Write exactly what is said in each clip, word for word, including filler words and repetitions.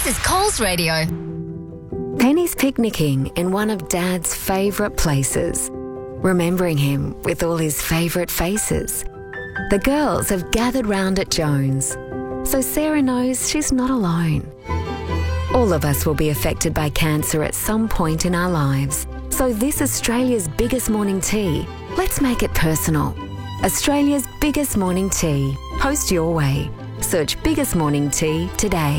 This is Coles Radio. Penny's picnicking in one of Dad's favourite places, remembering him with all his favourite faces. The girls have gathered round at Jones, so Sarah knows she's not alone. All of us will be affected by cancer at some point in our lives, so this Australia's biggest morning tea, let's make it personal. Australia's biggest morning tea. Post your way. Search Biggest Morning Tea today.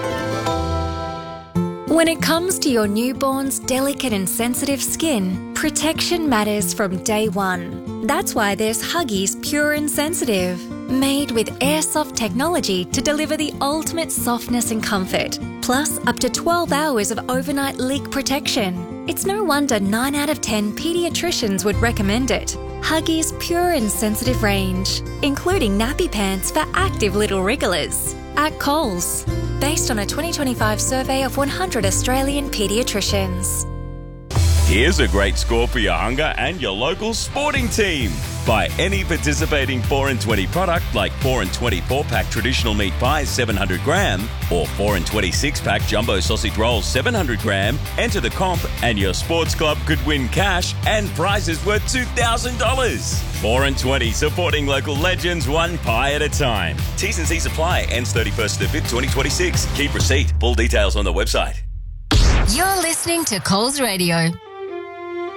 When it comes to your newborn's delicate and sensitive skin, protection matters from day one. That's why there's Huggies Pure and Sensitive, made with airsoft technology to deliver the ultimate softness and comfort, plus up to twelve hours of overnight leak protection. It's no wonder nine out of ten paediatricians would recommend it. Huggies Pure and Sensitive range, including nappy pants for active little wrigglers. At Coles, based on a twenty twenty-five survey of one hundred Australian paediatricians. Here's a great score for your hunger and your local sporting team. Buy any participating four and twenty product like four and twenty four-pack traditional meat pies seven hundred gram or four and twenty six-pack jumbo sausage rolls seven hundred gram. Enter the comp and your sports club could win cash and prizes worth two thousand dollars. four and twenty, supporting local legends one pie at a time. T's and C's apply. Ends thirty-first of the fifth, twenty twenty-six. Keep receipt. Full details on the website. You're listening to Coles Radio.